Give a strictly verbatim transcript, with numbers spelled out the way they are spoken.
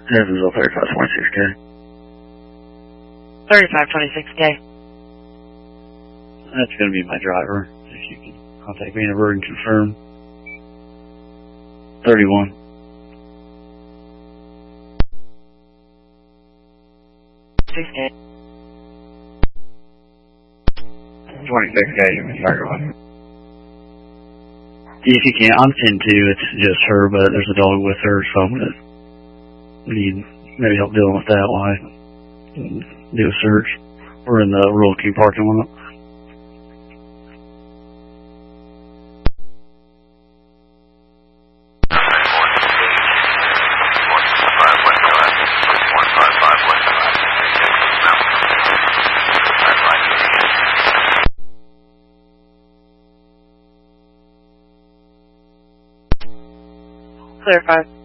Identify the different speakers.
Speaker 1: Evansville thirty-five twenty-six K.
Speaker 2: thirty-five twenty-six K.
Speaker 1: That's going to be my driver. If you can contact me in a word and confirm. thirty-one.
Speaker 2: six K.
Speaker 1: twenty-six K, you can start going. If you can, I'm ten two. It's just her, but there's a dog with her, so I'm going to need maybe help dealing with that while I do a search. We're in the Rural King parking lot.
Speaker 2: Clear five.